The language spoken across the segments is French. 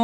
en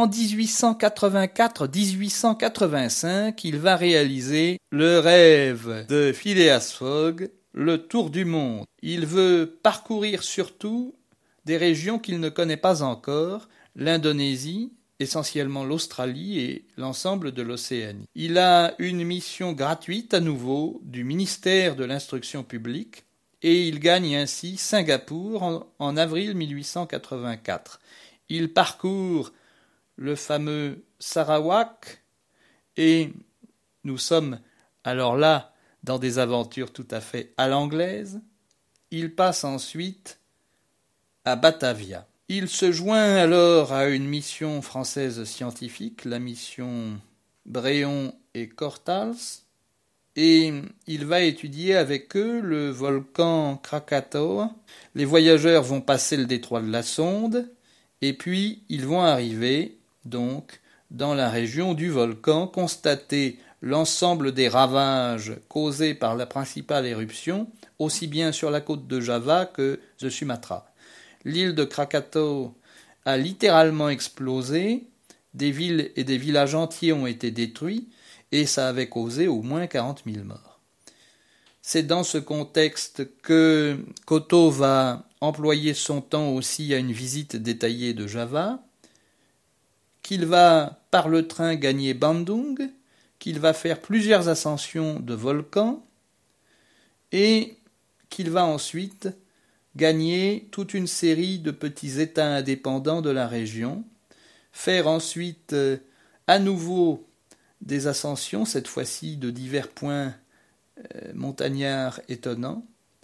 1884-1885, il va réaliser le rêve de Phileas Fogg, le tour du monde. Il veut parcourir surtout des régions qu'il ne connaît pas encore, l'Indonésie, essentiellement l'Australie et l'ensemble de l'Océanie. Il a une mission gratuite à nouveau du ministère de l'Instruction publique et il gagne ainsi Singapour en avril 1884. Il parcourt le fameux Sarawak et nous sommes alors là dans des aventures tout à fait à l'anglaise. Il passe ensuite à Batavia. Il se joint alors à une mission française scientifique, la mission Bréon et Cortals, et il va étudier avec eux le volcan Krakatoa. Les voyageurs vont passer le détroit de la Sonde, et puis ils vont arriver donc dans la région du volcan, constater l'ensemble des ravages causés par la principale éruption, aussi bien sur la côte de Java que de Sumatra. L'île de Krakatoa a littéralement explosé, des villes et des villages entiers ont été détruits, et ça avait causé au moins 40 000 morts. C'est dans ce contexte que Kotto va employer son temps aussi à une visite détaillée de Java, qu'il va par le train gagner Bandung, qu'il va faire plusieurs ascensions de volcans, et qu'il va ensuite gagner toute une série de petits États indépendants de la région, faire ensuite à nouveau des ascensions, cette fois-ci de divers points montagnards étonnants,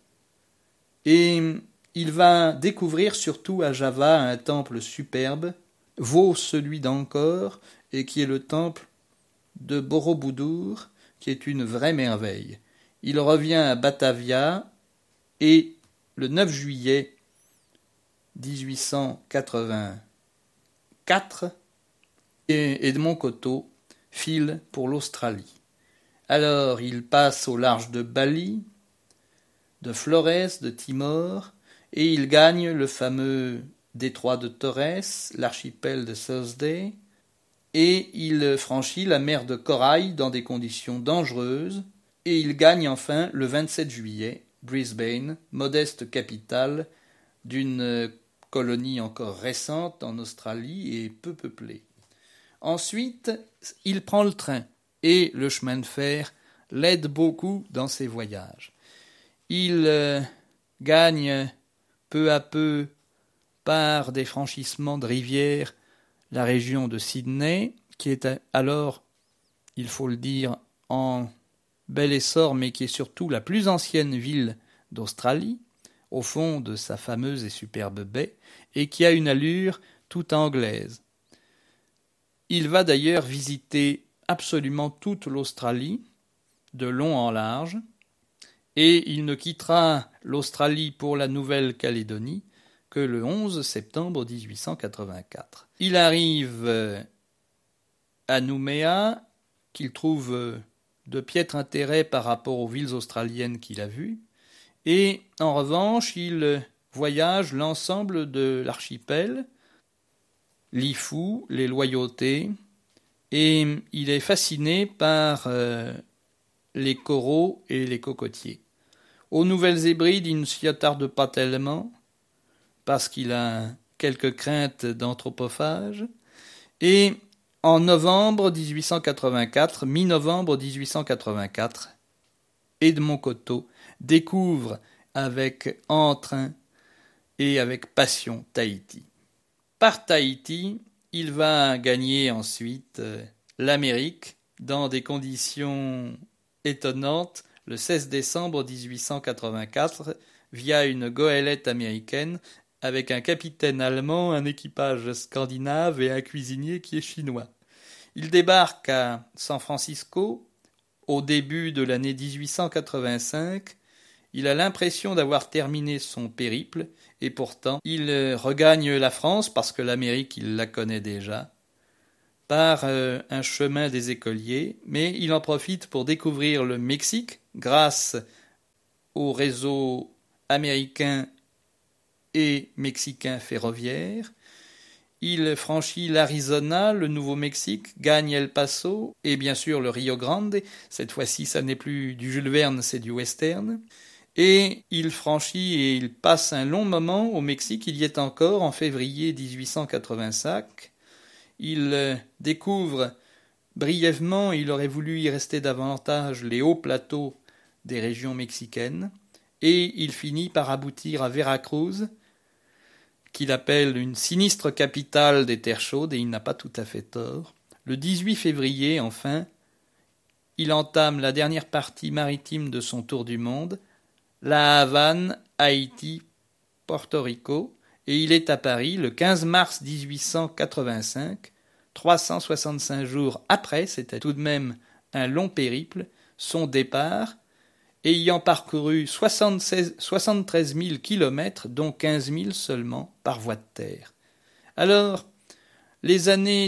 et il va découvrir surtout à Java un temple superbe, vaut celui d'Angkor, et qui est le temple de Borobudur, qui est une vraie merveille. Il revient à Batavia, et le 9 juillet 1884, Edmond Kotto file pour l'Australie. Alors il passe au large de Bali, de Flores, de Timor, et il gagne le fameux détroit de Torres, l'archipel de Thursday, et il franchit la mer de Corail dans des conditions dangereuses, et il gagne enfin le 27 juillet Brisbane, modeste capitale d'une colonie encore récente en Australie et peu peuplée. Ensuite, il prend le train et le chemin de fer l'aide beaucoup dans ses voyages. Il gagne peu à peu par des franchissements de rivières la région de Sydney, qui est alors, il faut le dire, en bel essor, mais qui est surtout la plus ancienne ville d'Australie, au fond de sa fameuse et superbe baie, et qui a une allure toute anglaise. Il va d'ailleurs visiter absolument toute l'Australie, de long en large, et il ne quittera l'Australie pour la Nouvelle-Calédonie que le 11 septembre 1884. Il arrive à Nouméa, qu'il trouve de piètre intérêt par rapport aux villes australiennes qu'il a vues, et en revanche, il voyage l'ensemble de l'archipel, Lifou, les Loyautés, et il est fasciné par les coraux et les cocotiers. Aux Nouvelles-Hébrides, il ne s'y attarde pas tellement, parce qu'il a quelques craintes d'anthropophages, et en novembre 1884, mi-novembre 1884, Edmond Kotto découvre avec entrain et avec passion Tahiti. Par Tahiti, il va gagner ensuite l'Amérique dans des conditions étonnantes le 16 décembre 1884 via une goélette américaine avec un capitaine allemand, un équipage scandinave et un cuisinier qui est chinois. Il débarque à San Francisco au début de l'année 1885. Il a l'impression d'avoir terminé son périple et pourtant il regagne la France parce que l'Amérique il la connaît déjà par un chemin des écoliers, mais il en profite pour découvrir le Mexique grâce au réseau américain et mexicain ferroviaire. Il franchit l'Arizona, le Nouveau-Mexique, gagne El Paso et bien sûr le Rio Grande. Cette fois-ci, ça n'est plus du Jules Verne, c'est du western. Et il franchit et il passe un long moment au Mexique. Il y est encore en février 1885. Il découvre brièvement, il aurait voulu y rester davantage, les hauts plateaux des régions mexicaines. Et il finit par aboutir à Veracruz, qu'il appelle une sinistre capitale des terres chaudes, et il n'a pas tout à fait tort. Le 18 février, enfin, il entame la dernière partie maritime de son tour du monde, La Havane, Haïti, Porto Rico, et il est à Paris le 15 mars 1885, 365 jours après, c'était tout de même un long périple, son départ, ayant parcouru 73 000 kilomètres, dont 15 000 seulement par voie de terre. Alors, les années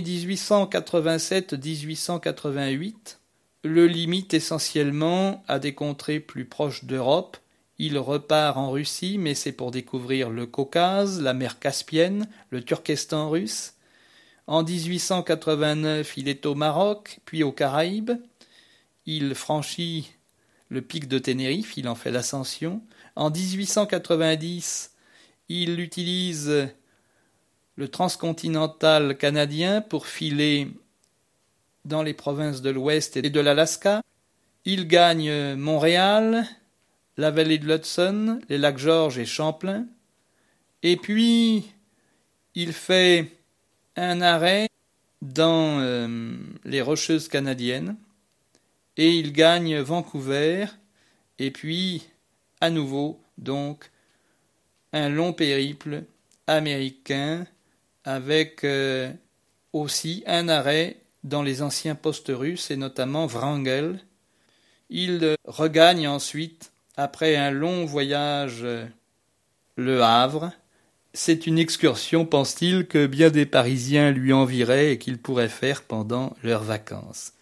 1887-1888 le limitent essentiellement à des contrées plus proches d'Europe. Il repart en Russie, mais c'est pour découvrir le Caucase, la mer Caspienne, le Turkestan russe. En 1889, il est au Maroc, puis aux Caraïbes. Il franchit le pic de Tenerife, il en fait l'ascension. En 1890, il utilise le transcontinental canadien pour filer dans les provinces de l'Ouest et de l'Alaska. Il gagne Montréal, la vallée de l'Hudson, les lacs George et Champlain. Et puis, il fait un arrêt dans les Rocheuses canadiennes. Et il gagne Vancouver, et puis, à nouveau, donc, un long périple américain avec aussi un arrêt dans les anciens postes russes, et notamment Wrangell. Il regagne ensuite, après un long voyage, Le Havre. C'est une excursion, pense-t-il, que bien des Parisiens lui envieraient et qu'ils pourraient faire pendant leurs vacances.